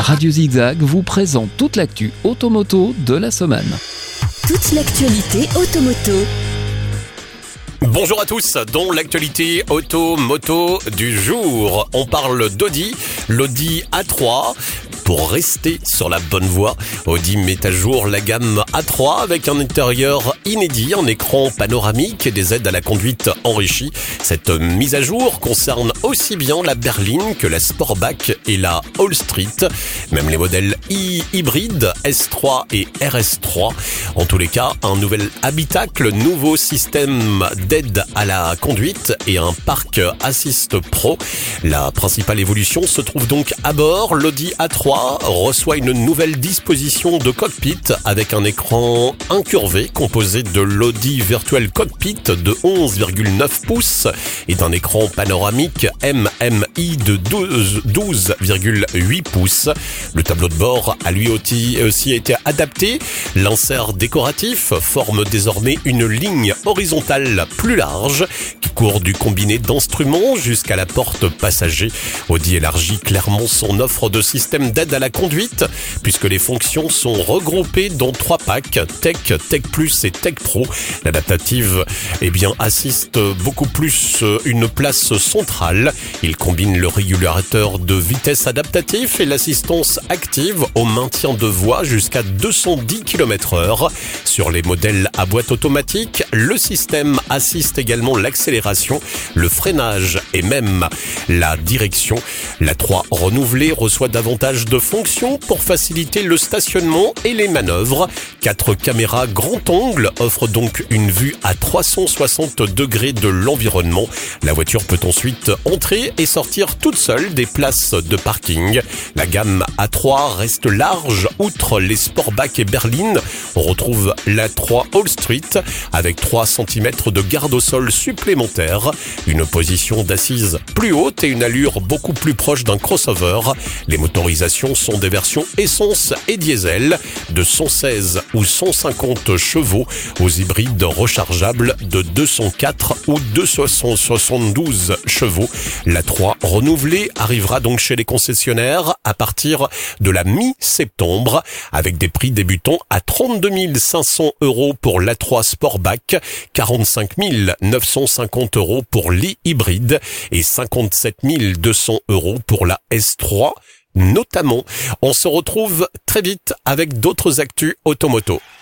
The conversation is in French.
Radio Zigzag vous présente toute l'actu automoto de la semaine. Toute l'actualité automoto. Bonjour à tous, dans l'actualité auto-moto du jour, on parle d'Audi, l'Audi A3. Pour rester sur la bonne voie, Audi met à jour la gamme A3 avec un intérieur inédit, un écran panoramique et des aides à la conduite enrichies. Cette mise à jour concerne aussi bien la berline que la Sportback et la All Street, même les modèles hybrides S3 et RS3. En tous les cas, un nouvel habitacle, nouveau système d'aide à la conduite et un Park Assist Pro. La principale évolution se trouve donc à bord. L'Audi A3 reçoit une nouvelle disposition de cockpit avec un écran incurvé composé de l'Audi Virtual Cockpit de 11,9 pouces et d'un écran panoramique MMI de 12,8 pouces. Le tableau de bord a lui aussi été adapté. L'insert décoratif forme désormais une ligne horizontale plus large qui court du combiné d'instruments jusqu'à la porte passager. Audi élargit clairement son offre de système d'aide à la conduite puisque les fonctions sont regroupées dans 3 packs, Tech Plus et Tech Pro. L'adaptative assiste beaucoup plus une place centrale. Il combine le régulateur de vitesse adaptatif et l'assistance active au maintien de voie jusqu'à 210 km/h. Sur les modèles à boîte automatique, le système assiste également l'accélération, le freinage et même la direction. L'A3 renouvelée reçoit davantage de fonctions pour faciliter le stationnement et les manœuvres. 4 caméras grand angle offrent donc une vue à 360 degrés de l'environnement. La voiture peut ensuite entrer et sortir toute seule des places de parking. La gamme A3 reste large. Outre les Sportback et berlines, on retrouve l'A3 All Street avec 3 cm de garde au sol supplémentaire, une position d'assise plus haute et une allure beaucoup plus proche d'un crossover. Les motorisations sont des versions essence et diesel de 116 ou 150 chevaux aux hybrides rechargeables de 204 ou 272 chevaux. L'A3 renouvelée arrivera donc chez les concessionnaires à partir de la mi-septembre avec des prix débutant à 32 500 € pour l'A3 Sportback, 45 950 € pour l'e-hybride et 57 200 € pour la S3. Notamment, on se retrouve très vite avec d'autres actus automoto.